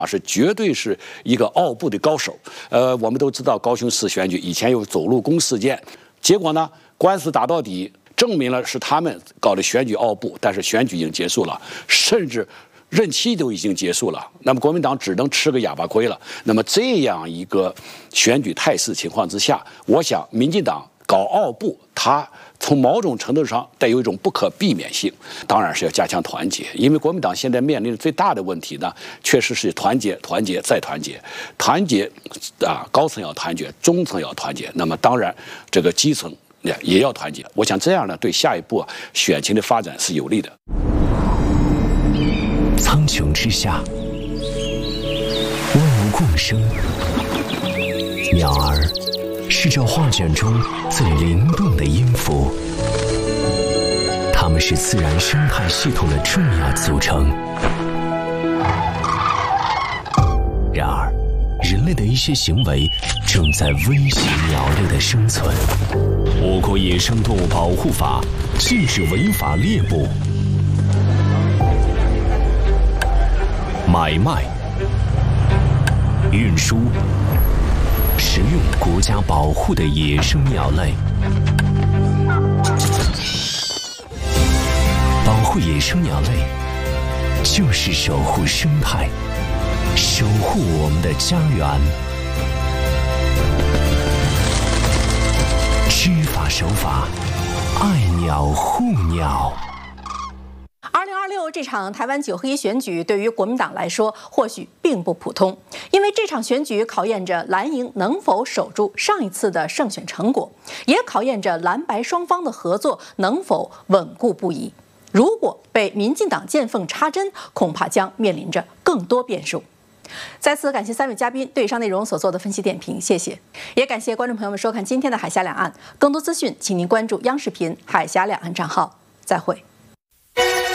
是绝对是一个奥步的高手。我们都知道高雄市选举以前有走路工事件，结果呢，官司打到底，证明了是他们搞的选举奥步，但是选举已经结束了，甚至任期都已经结束了。那么国民党只能吃个哑巴亏了。那么这样一个选举态势情况之下，我想民进党搞奥步，它从某种程度上带有一种不可避免性，当然是要加强团结，因为国民党现在面临的最大的问题呢，确实是团结、团结再团结，团结啊，高层要团结，中层要团结，那么当然这个基层也要团结。我想这样呢，对下一步选情的发展是有利的。 苍穹之下，万物共生，鸟儿是这画卷中最灵动的音符，它们是自然生态系统的重要组成。然而，人类的一些行为正在威胁鸟类的生存。我国野生动物保护法禁止违法猎捕、买卖、运输、食用国家保护的野生鸟类。保护野生鸟类，就是守护生态，守护我们的家园。知法守法，爱鸟护鸟。 2026这场台湾9合1选举对于国民党来说或许并不普通，因为这场选举考验着蓝营能否守住上一次的胜选成果，也考验着蓝白双方的合作能否稳固不移。如果被民进党见缝插针，恐怕将面临着更多变数。再次感谢3位嘉宾对以上内容所做的分析点评，谢谢。也感谢观众朋友们收看今天的海峡两岸，更多资讯请您关注央视频海峡两岸账号。再会。